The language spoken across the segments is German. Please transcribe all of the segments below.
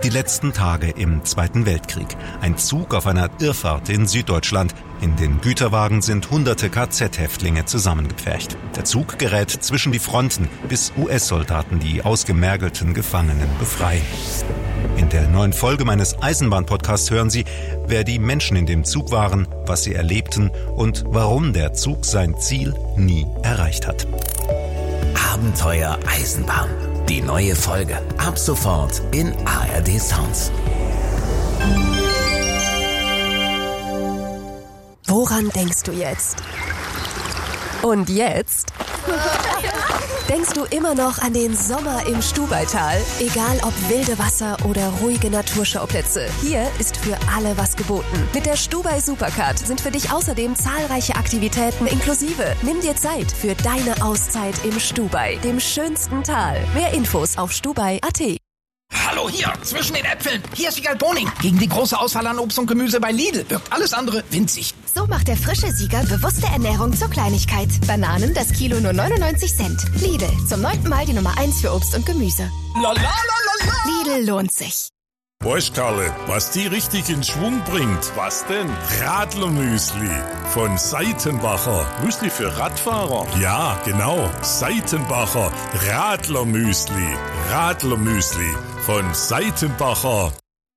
Die letzten Tage im Zweiten Weltkrieg. Ein Zug auf einer Irrfahrt in Süddeutschland. In den Güterwagen sind hunderte KZ-Häftlinge zusammengepfercht. Der Zug gerät zwischen die Fronten, bis US-Soldaten die ausgemergelten Gefangenen befreien. In der neuen Folge meines Eisenbahn-Podcasts hören Sie, wer die Menschen in dem Zug waren, was sie erlebten und warum der Zug sein Ziel nie erreicht hat. Abenteuer Eisenbahn. Die neue Folge. Ab sofort in ARD Sounds. Woran denkst du jetzt? Und jetzt? Denkst du immer noch an den Sommer im Stubaital? Egal ob wilde Wasser oder ruhige Naturschauplätze, hier ist für alle was geboten. Mit der Stubai Supercard sind für dich außerdem zahlreiche Aktivitäten inklusive. Nimm dir Zeit für deine Auszeit im Stubai, dem schönsten Tal. Mehr Infos auf stubai.at. Hallo hier, zwischen den Äpfeln. Hier ist Siegal Boning. Gegen die große Auswahl an Obst und Gemüse bei Lidl wirkt alles andere winzig. So macht der frische Sieger bewusste Ernährung zur Kleinigkeit. Bananen das Kilo nur 99 Cent. Lidl, zum 9. Mal die Nummer 1 für Obst und Gemüse. La la la la la. Lidl lohnt sich. Weißt Karle, was die richtig in Schwung bringt? Was denn? Radlermüsli von Seitenbacher. Müsli für Radfahrer? Ja, genau. Seitenbacher Radlermüsli. Radlermüsli von Seitenbacher.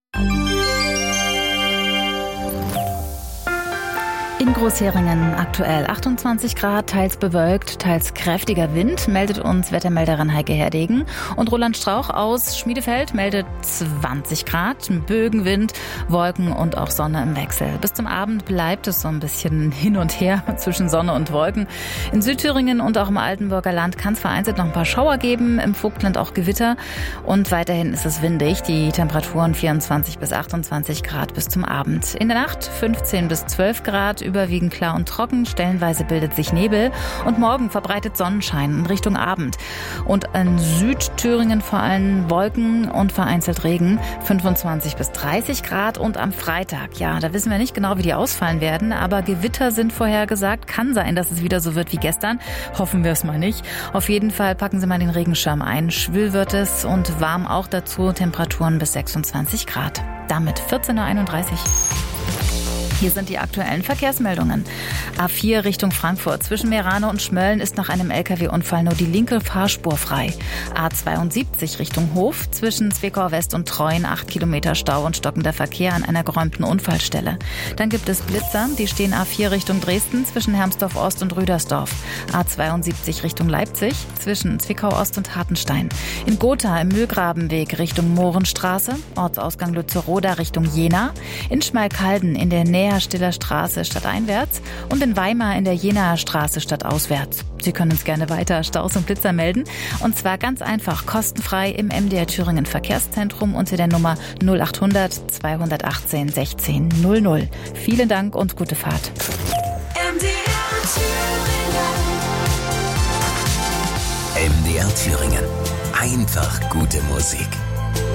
In Großheringen aktuell 28 Grad, teils bewölkt, teils kräftiger Wind, meldet uns Wettermelderin Heike Herdegen. Und Roland Strauch aus Schmiedefeld meldet 20 Grad, Bögenwind, Wolken und auch Sonne im Wechsel. Bis zum Abend bleibt es so ein bisschen hin und her zwischen Sonne und Wolken. In Südthüringen und auch im Altenburger Land kann es vereinzelt noch ein paar Schauer geben, im Vogtland auch Gewitter. Und weiterhin ist es windig, die Temperaturen 24 bis 28 Grad bis zum Abend. In der Nacht 15 bis 12 Grad, überwiegend klar und trocken, stellenweise bildet sich Nebel und morgen verbreitet Sonnenschein in Richtung Abend. Und in Südthüringen vor allem Wolken und vereinzelt Regen, 25 bis 30 Grad und am Freitag, ja, da wissen wir nicht genau, wie die ausfallen werden, aber Gewitter sind vorhergesagt, kann sein, dass es wieder so wird wie gestern, hoffen wir es mal nicht. Auf jeden Fall packen Sie mal den Regenschirm ein, schwül wird es und warm auch dazu, Temperaturen bis 26 Grad. Damit 14:31 Uhr. Hier sind die aktuellen Verkehrsmeldungen. A4 Richtung Frankfurt. Zwischen Meerane und Schmölln ist nach einem LKW-Unfall nur die linke Fahrspur frei. A72 Richtung Hof. Zwischen Zwickau West und Treuen 8 Kilometer Stau und stockender Verkehr an einer geräumten Unfallstelle. Dann gibt es Blitzer. Die stehen A4 Richtung Dresden zwischen Hermsdorf Ost und Rüdersdorf. A72 Richtung Leipzig zwischen Zwickau Ost und Hartenstein. In Gotha im Mühlgrabenweg Richtung Mohrenstraße. Ortsausgang Lützeroda Richtung Jena. In Schmalkalden in der Nähe Stiller Straße stadteinwärts und in Weimar in der Jenaer Straße stadtauswärts. Sie können uns gerne weiter Staus und Blitzer melden. Und zwar ganz einfach kostenfrei im MDR Thüringen Verkehrszentrum unter der Nummer 0800 218 16 00. Vielen Dank und gute Fahrt. MDR Thüringen. Einfach gute Musik.